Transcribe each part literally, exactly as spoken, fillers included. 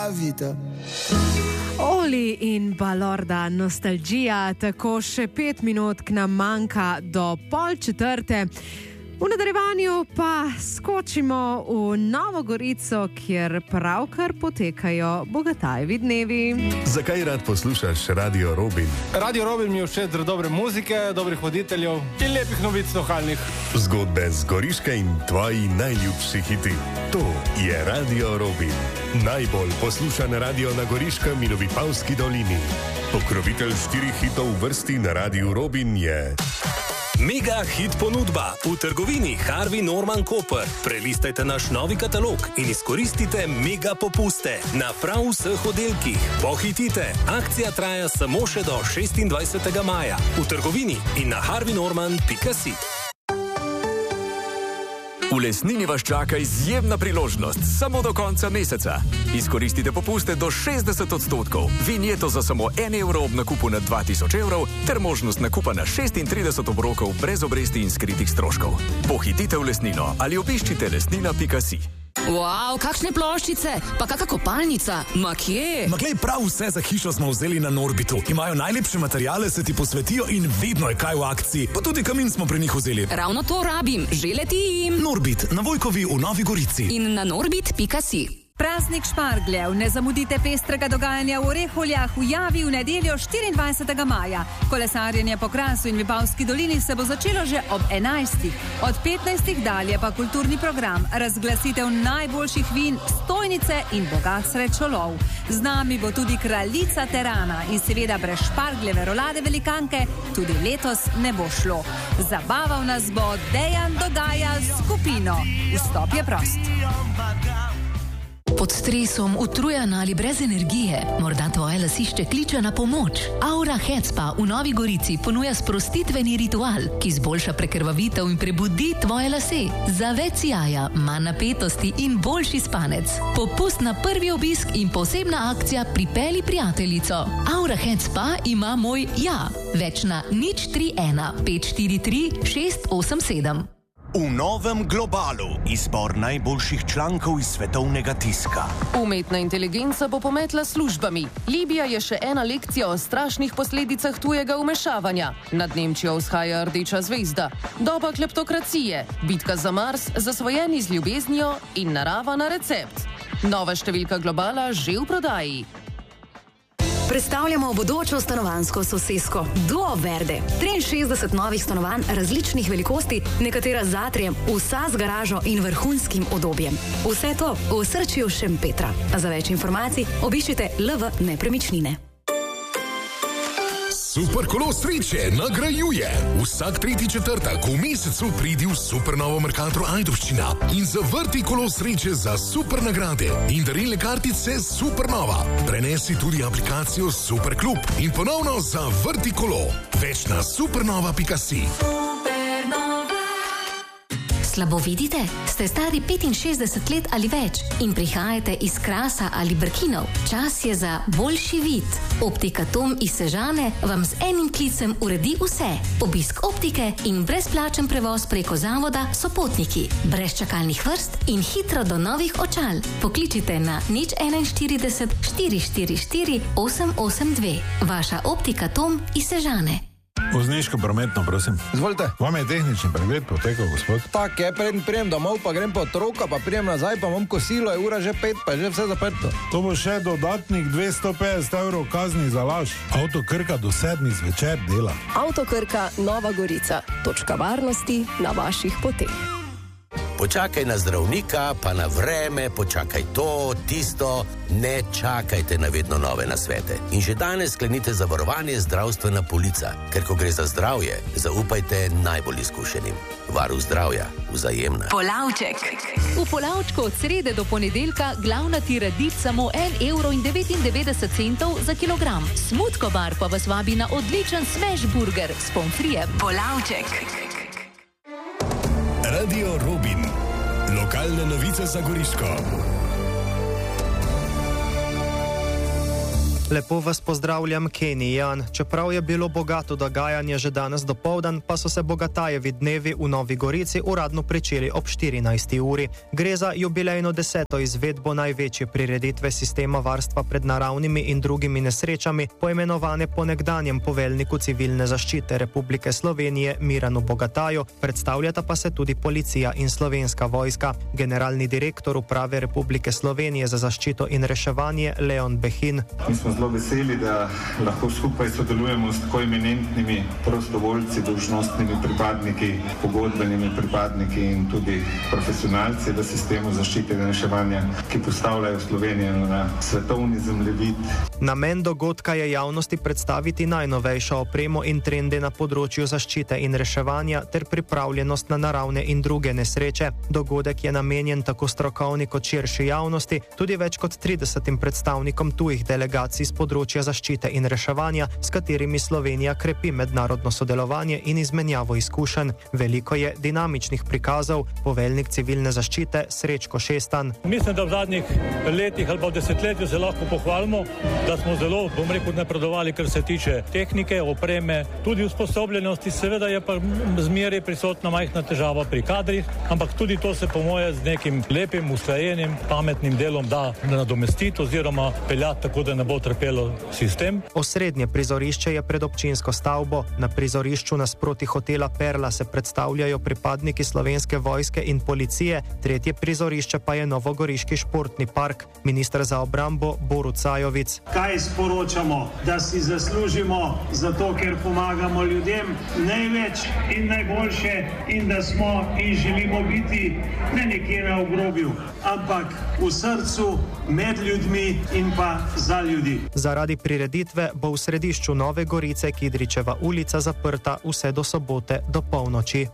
la vita. Oli in Balorda, nostalgija, tako še pet minut k nam manjka do pol četrte. V nadaljevanju pa skočimo v Novo Gorico, kjer pravkar potekajo Bogatajevi dnevi. Zakaj rad poslušaš Radio Robin? Radio Robin mi je všeč zaradi dobre muzike, dobrih voditeljev in lepih novic lokalnih. Zgodbe z Goriške in tvoji najljubši hiti. To je Radio Robin. Najbolj poslušan radio na Goriškem in v Vipavski dolini. Pokrovitelj štirih hitov v vrsti na Radiu Robin je... Mega hit ponudba v trgovini Harvey Norman Koper. Prelistajte naš novi katalog in izkoristite mega popuste na prav vseh oddelkih. Pohitite, akcija traja samo še do šestindvajsetega maja v trgovini in na harvey norman pika si. V Lesnini vas čaka izjemna priložnost samo do konca meseca. Izkoristite popuste do šestdeset odstotkov, vinjeto za samo en evro ob nakupu na dva tisoč evrov ter možnost nakupa na šestintrideset obrokov brez obresti in skritih stroškov. Pohitite v Lesnino ali obiščite lesnina pika si. Wow, kakšne ploščice, pa kakšna kopalnica, ma kje? Ma glej, prav vse za hišo smo vzeli na Norbitu. Imajo najlepše materiale, se ti posvetijo in vedno je kaj v akciji. Pa tudi kamin smo pri njih vzeli. Ravno to rabim, že letim. Norbit, na Vojkovi v Novi Gorici. In na norbit pika si. Praznik špargljev, ne zamudite pestrega dogajanja v Oreholjah v Javi v nedeljo štiriindvajsetega maja. Kolesarjenje po Krasu in Vipavski dolini se bo začelo že ob enajstih. Od petnajstih dalje pa kulturni program, razglasitev najboljših vin, stojnice in bogat srečolov. Z nami bo tudi kraljica terana in seveda brez špargljeve rolade velikanke tudi letos ne bo šlo. Zabaval nas bo Dejan Dogaja s skupino. Vstop je prost. Pod stresom, utrujen ali brez energije, morda tvoje lasišče kliče na pomoč. Aura Head Spa v Novi Gorici ponuja sprostitveni ritual, ki izboljša prekrvavitev in prebudi tvoje lase. Za več sijaja, manj napetosti in boljši spanec. Popust na prvi obisk in posebna akcija Pripelji prijateljico. Aura Head Spa ima moj ja. Več na nič tri ena pet štiri tri šest osem sedem. V novem globalu izbor najboljših člankov iz svetovnega tiska. Umetna inteligenca bo pometla službami. Libija je še ena lekcija o strašnih posledicah tujega vmešavanja. Nad Nemčijo vzhaja rdeča zvezda. Doba kleptokracije, bitka za Mars, zasvojeni z ljubeznijo in narava na recept. Nova številka globala že v prodaji. Predstavljamo bodočo stanovanjsko sosesko Duo Verde. triinšestdeset novih stanovanj različnih velikosti, nekatera z atrijem, vsa z garažo in vrhunskim udobjem. Vse to v osrčju Šempetra. Za več informacij obiščite L V Nepremičnine. Super kolo sreče nagrajuje. Vsak tretji četrtek v mesecu pridi v Supernovo Mercator Ajdovščina in zavrti kolo sreče za super nagrade in darilne kartice Supernova. Prenesi tudi aplikacijo Superklub in ponovno zavrti kolo. Več na supernova pika si. Slabo vidite? Ste stari petinšestdeset let ali več in prihajate iz Krasa ali Brkinov? Čas je za boljši vid. Optika Tom iz Sežane vam z enim klicem uredi vse. Obisk optike in brezplačen prevoz preko zavoda Sopotniki. Brez čakalnih vrst in hitro do novih očal. Pokličite na nič enainštirideset štiri štiri štiri osem osem dve. Vaša Optika Tom iz Sežane. Vozniško prometno, prosim. Izvolite. Vam je tehnični pregled potekal, gospod? Tak je, preden prijem domov, pa grem po otroka, pa prijem nazaj, pa imam kosilo, je ura že pet, pa je že vse zaprto. To bo še dodatnih dvesto petdeset evrov kazni za laž. Avto Krka do sedmih zvečer dela. Avto Krka Nova Gorica. Točka varnosti na vaših poteh. Počakaj na zdravnika, pa na vreme, počakaj to, tisto, ne čakajte na vedno nove nasvete. In že danes sklenite zavarovanje zdravstvena polica, ker ko gre za zdravje, zaupajte najbolj izkušenim. Varuh zdravja, Vzajemna. Polavček. V Polavčku od srede do ponedeljka glavna ti radi samo en evro in devetindevetdeset centov za kilogram. Smutko bar pa vas vabi na odličen smash burger s pomfrijem. Polavček. Radio Robin. Lokalne novice za Goriško. Lepo vas pozdravljam, Kenny Jan. Čeprav je bilo bogato dogajanje že danes dopoldan, pa so se bogatajevi dnevi v Novi Gorici uradno pričeli ob štirinajsti uri. Gre za jubilejno deseto izvedbo največje prireditve sistema varstva pred naravnimi in drugimi nesrečami, poimenovane po nekdanjem poveljniku civilne zaščite Republike Slovenije Miranu Bogataju, predstavljata pa se tudi policija in Slovenska vojska. Generalni direktor Uprave Republike Slovenije za zaščito in reševanje Leon Behin. Zelo veseli, da lahko skupaj sodelujemo s tako eminentnimi prostovoljci, dolžnostnimi pripadniki, pogodbenimi pripadniki in tudi profesionalci v sistemu zaščite in reševanja, ki postavljajo Slovenijo na svetovni zemljevid. Namen dogodka je javnosti predstaviti najnovejšo opremo in trende na področju zaščite in reševanja ter pripravljenost na naravne in druge nesreče. Dogodek je namenjen tako strokovni kot širši javnosti, tudi več kot tridesetim predstavnikom tujih delegacij z področja zaščite in reševanja, s katerimi Slovenija krepi mednarodno sodelovanje in izmenjavo izkušenj. Veliko je dinamičnih prikazov, poveljnik civilne zaščite Srečko Šestan. Mislim, da v zadnjih letih ali pa v desetletju se lahko pohvalimo, da smo zelo, bom rekel, napredovali, kar se tiče tehnike, opreme, tudi usposobljenosti. Seveda je pa zmeraj prisotna majhna težava pri kadrih, ampak tudi to se po moje z nekim lepim, usklajenim, pametnim delom da nadomestiti oziroma peljati tako, da ne bo trpelo sistem. Osrednje prizorišče je pred občinsko stavbo. Na prizorišču nasproti hotela Perla se predstavljajo pripadniki Slovenske vojske in policije, tretje prizorišče pa je Novogoriški športni park. Minister za obrambo Borut Sajovic. Kaj sporočamo? Da si zaslužimo zato, ker pomagamo ljudem največ in najboljše in da smo in želimo biti ne nekje na obrobju, ampak v srcu, med ljudmi in pa za ljudi. Zaradi prireditve bo v središču Nove Gorice Kidričeva ulica zaprta vse do sobote do polnoči.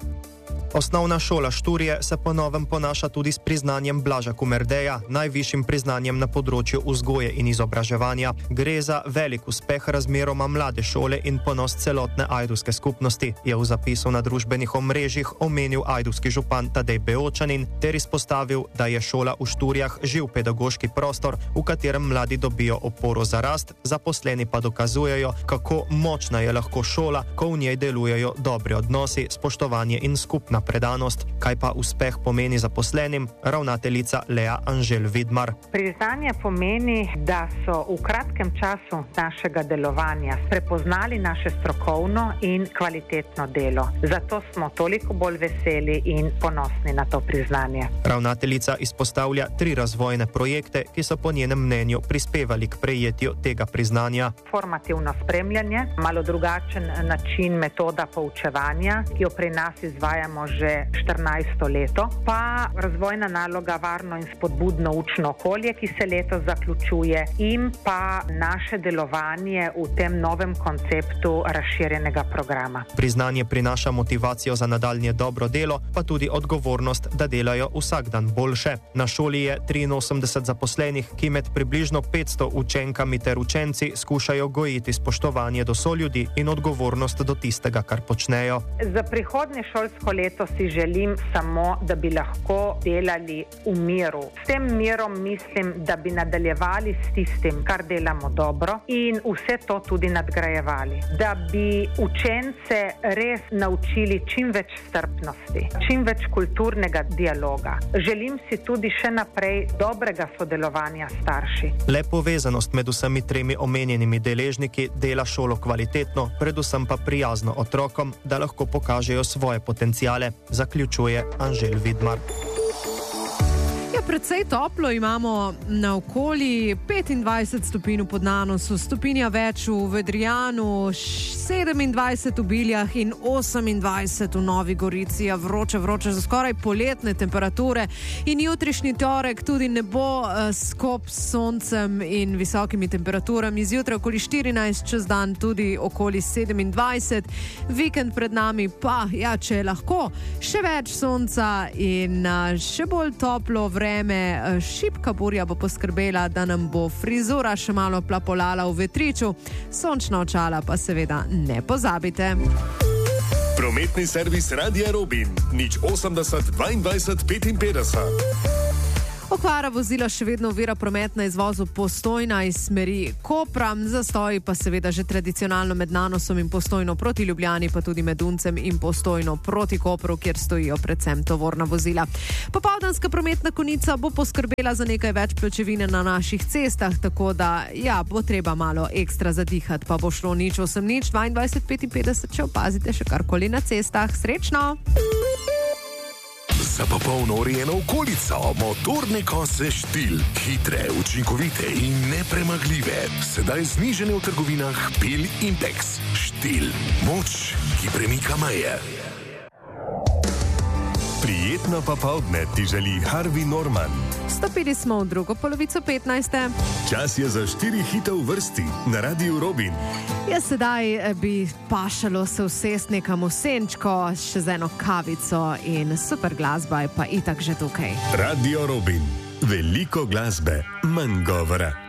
Osnovna šola Šturje se po novem ponaša tudi s priznanjem Blaža Kumerdeja, najvišjim priznanjem na področju vzgoje in izobraževanja. Gre za velik uspeh razmeroma mlade šole in ponos celotne ajdovske skupnosti, je v zapisu na družbenih omrežjih omenil ajdovski župan Tadej Beočanin ter izpostavil, da je šola v Šturjah živ pedagoški prostor, v katerem mladi dobijo oporo za rast, zaposleni pa dokazujejo, kako močna je lahko šola, ko v njej delujejo dobri odnosi, spoštovanje in skupna predanost. Kaj pa uspeh pomeni zaposlenim? Ravnateljica Lea Anžel Vidmar. Priznanje pomeni, da so v kratkem času našega delovanja prepoznali naše strokovno in kvalitetno delo. Zato smo toliko bolj veseli in ponosni na to priznanje. Ravnateljica izpostavlja tri razvojne projekte, ki so po njenem mnenju prispevali k prejetju tega priznanja. Formativno spremljanje, malo drugačen način metoda poučevanja, ki jo pri nas izvajamo že štirinajsto leto, pa razvojna naloga varno in spodbudno učno okolje, ki se letos zaključuje, in pa naše delovanje v tem novem konceptu razširjenega programa. Priznanje prinaša motivacijo za nadaljnje dobro delo, pa tudi odgovornost, da delajo vsak dan boljše. Na šoli je triinosemdeset zaposlenih, ki med približno petsto učenkami ter učenci skušajo gojiti spoštovanje do soljudi in odgovornost do tistega, kar počnejo. Za prihodnje šolsko leto si želim samo, da bi lahko delali v miru. S tem mirom mislim, da bi nadaljevali s tistim, kar delamo dobro, in vse to tudi nadgrajevali. Da bi učence res naučili čim več strpnosti, čim več kulturnega dialoga. Želim si tudi še naprej dobrega sodelovanja s starši. Le povezanost med vsemi tremi omenjenimi deležniki dela šolo kvalitetno, predvsem pa prijazno otrokom, da lahko pokažejo svoje potenciale, zaključuje Anžel Vidmar. Je precej toplo, imamo na okoli petindvajset stopinj v Podnanosu, stopinja več v Vedrijanu, sedemindvajset v Biljah in osemindvajset v Novi Gorici. Vroče, vroče, za skoraj poletne temperature in jutrišnji torek tudi ne bo uh, skop s soncem in visokimi temperaturami. Zjutraj okoli štirinajst, čez dan tudi okoli sedemindvajset. Vikend pred nami pa, ja, če je lahko, še več sonca in uh, še bolj toplo vreme. Šibka burja bo poskrbela, da nam bo frizura še malo plapolala v vetriču, sončna očala pa seveda ne pozabite. Prometni servis Radia Robin, nič osemdeset dvaindvajset petinpetdeset. Okvara vozila še vedno ovira promet na izvozu Postojna iz smeri Kopra, zastoji pa seveda že tradicionalno med Nanosom in Postojno proti Ljubljani, pa tudi med Uncem in Postojno proti Kopru, kjer stojijo predvsem tovorna vozila. Popoldanska prometna konica bo poskrbela za nekaj več pločevine na naših cestah, tako da ja, bo treba malo ekstra zadihati, pa bo šlo nič osem nič dvaindvajset petinpetdeset, če opazite še karkoli na cestah. Srečno! Za popolno urejeno okolico, motorne kose Štil. Hitre, učinkovite in nepremagljive. Sedaj znižene v trgovinah Pil in Pex. Štil. Moč, ki premika meje. Prijetno popoldne ti želi Harvey Norman. Stopili smo v drugo polovico petnajste. Čas je za štiri hite v vrsti na Radiu Robin. Ja, sedaj bi pašalo se usest nekam v senčko, še z eno kavico in super glasba je pa itak že tukaj. Radio Robin. Veliko glasbe, manj govora.